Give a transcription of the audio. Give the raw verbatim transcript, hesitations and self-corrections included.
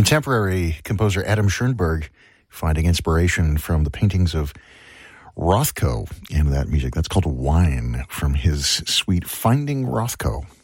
Contemporary composer Adam Schoenberg finding inspiration from the paintings of Rothko in that music. That's called Wine from his suite Finding Rothko.